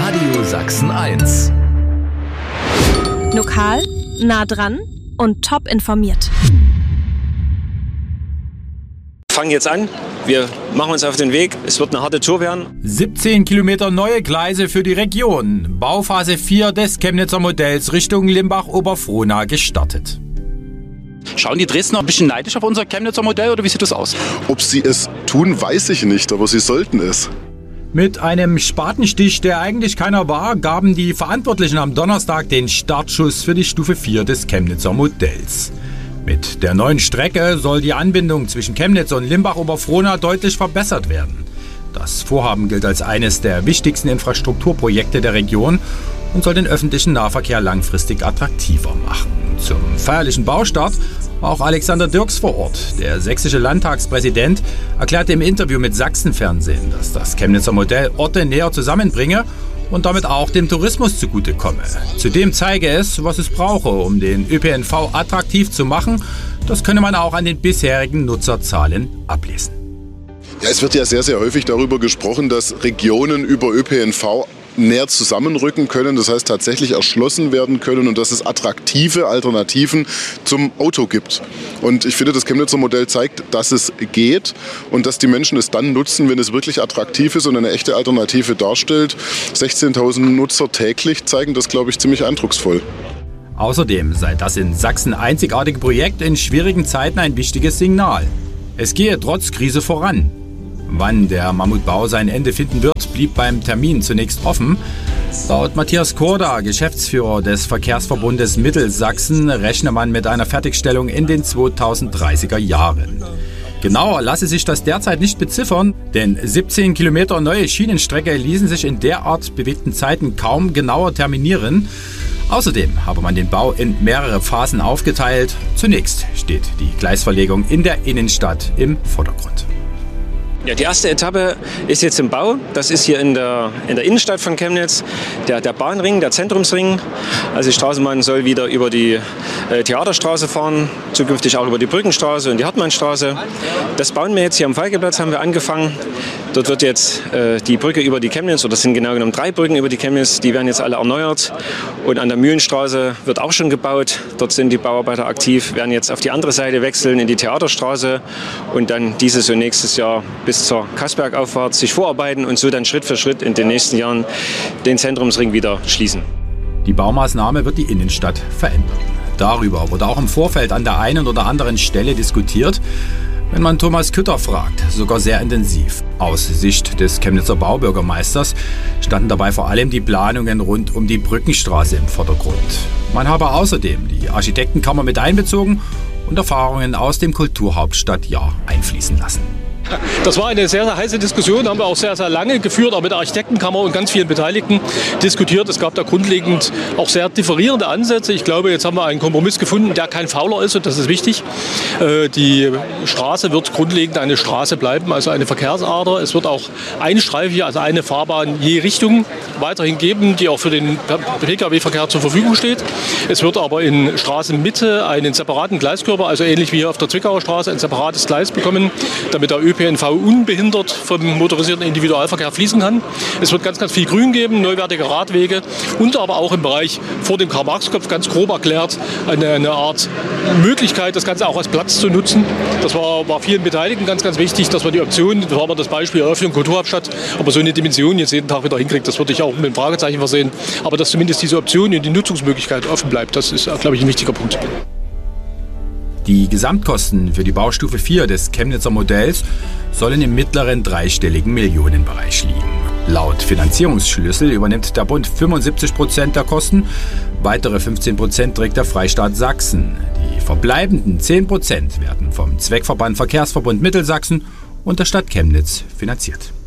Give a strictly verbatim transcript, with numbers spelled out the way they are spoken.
Radio Sachsen eins. Lokal, nah dran und top informiert. Wir fangen jetzt an. Wir machen uns auf den Weg. Es wird eine harte Tour werden. siebzehn Kilometer neue Gleise für die Region. Bauphase vier des Chemnitzer Modells Richtung Limbach-Oberfrohna gestartet. Schauen die Dresdner ein bisschen neidisch auf unser Chemnitzer Modell oder wie sieht das aus? Ob sie es tun, weiß ich nicht, aber sie sollten es. Mit einem Spatenstich, der eigentlich keiner war, gaben die Verantwortlichen am Donnerstag den Startschuss für die Stufe vier des Chemnitzer Modells. Mit der neuen Strecke soll die Anbindung zwischen Chemnitz und Limbach-Oberfrohna deutlich verbessert werden. Das Vorhaben gilt als eines der wichtigsten Infrastrukturprojekte der Region und soll den öffentlichen Nahverkehr langfristig attraktiver machen. Zum feierlichen Baustart war auch Alexander Dirks vor Ort. Der sächsische Landtagspräsident erklärte im Interview mit Sachsenfernsehen, dass das Chemnitzer Modell Orte näher zusammenbringe und damit auch dem Tourismus zugutekomme. Zudem zeige es, was es brauche, um den Ö P N V attraktiv zu machen. Das könne man auch an den bisherigen Nutzerzahlen ablesen. Ja, es wird ja sehr, sehr häufig darüber gesprochen, dass Regionen über Ö P N V näher zusammenrücken können, das heißt tatsächlich erschlossen werden können und dass es attraktive Alternativen zum Auto gibt. Und ich finde, das Chemnitzer Modell zeigt, dass es geht und dass die Menschen es dann nutzen, wenn es wirklich attraktiv ist und eine echte Alternative darstellt. sechzehntausend Nutzer täglich zeigen das, glaube ich, ziemlich eindrucksvoll. Außerdem sei das in Sachsen einzigartige Projekt in schwierigen Zeiten ein wichtiges Signal. Es gehe trotz Krise voran. Wann der Mammutbau sein Ende finden wird, blieb beim Termin zunächst offen. Laut Matthias Korda, Geschäftsführer des Verkehrsverbundes Mittelsachsen, rechne man mit einer Fertigstellung in den zweitausenddreißiger Jahren. Genauer lasse sich das derzeit nicht beziffern, denn siebzehn Kilometer neue Schienenstrecke ließen sich in derart bewegten Zeiten kaum genauer terminieren. Außerdem habe man den Bau in mehrere Phasen aufgeteilt. Zunächst steht die Gleisverlegung in der Innenstadt im Vordergrund. Ja, die erste Etappe ist jetzt im Bau. Das ist hier in der, in der Innenstadt von Chemnitz, der, der Bahnring, der Zentrumsring. Also die Straßenbahn soll wieder über die äh, Theaterstraße fahren, zukünftig auch über die Brückenstraße und die Hartmannstraße. Das bauen wir jetzt hier am Falkeplatz, haben wir angefangen. Dort wird jetzt äh, die Brücke über die Chemnitz, oder das sind genau genommen drei Brücken über die Chemnitz, die werden jetzt alle erneuert. Und an der Mühlenstraße wird auch schon gebaut. Dort sind die Bauarbeiter aktiv, werden jetzt auf die andere Seite wechseln in die Theaterstraße und dann dieses und nächstes Jahr bis zur Kassbergauffahrt sich vorarbeiten und so dann Schritt für Schritt in den nächsten Jahren den Zentrumsring wieder schließen. Die Baumaßnahme wird die Innenstadt verändern. Darüber wurde auch im Vorfeld an der einen oder anderen Stelle diskutiert. Wenn man Thomas Kütter fragt, sogar sehr intensiv. Aus Sicht des Chemnitzer Baubürgermeisters standen dabei vor allem die Planungen rund um die Brückenstraße im Vordergrund. Man habe außerdem die Architektenkammer mit einbezogen und Erfahrungen aus dem Kulturhauptstadtjahr einfließen lassen. Das war eine sehr, sehr heiße Diskussion, haben wir auch sehr, sehr lange geführt, auch mit der Architektenkammer und ganz vielen Beteiligten diskutiert. Es gab da grundlegend auch sehr differierende Ansätze. Ich glaube, jetzt haben wir einen Kompromiss gefunden, der kein Fauler ist und das ist wichtig. Die Straße wird grundlegend eine Straße bleiben, also eine Verkehrsader. Es wird auch einstreifig, also eine Fahrbahn je Richtung weiterhin geben, die auch für den Pkw-Verkehr zur Verfügung steht. Es wird aber in Straßenmitte einen separaten Gleiskörper, also ähnlich wie hier auf der Zwickauer Straße, ein separates Gleis bekommen, damit der Ö P N V unbehindert vom motorisierten Individualverkehr fließen kann. Es wird ganz, ganz viel Grün geben, neuwertige Radwege und aber auch im Bereich vor dem Karl-Marx-Kopf ganz grob erklärt eine, eine Art Möglichkeit, das Ganze auch als Platz zu nutzen. Das war, war vielen Beteiligten ganz, ganz wichtig, dass wir die Option, das war aber das Beispiel Eröffnung Kulturhauptstadt, aber so eine Dimension jetzt jeden Tag wieder hinkriegt, das würde ich auch mit einem Fragezeichen versehen. Aber dass zumindest diese Option und die Nutzungsmöglichkeit offen bleibt, das ist, glaube ich, ein wichtiger Punkt. Die Gesamtkosten für die Baustufe vier des Chemnitzer Modells sollen im mittleren dreistelligen Millionenbereich liegen. Laut Finanzierungsschlüssel übernimmt der Bund fünfundsiebzig Prozent der Kosten, weitere fünfzehn Prozent trägt der Freistaat Sachsen. Die verbleibenden zehn Prozent werden vom Zweckverband Verkehrsverbund Mittelsachsen und der Stadt Chemnitz finanziert.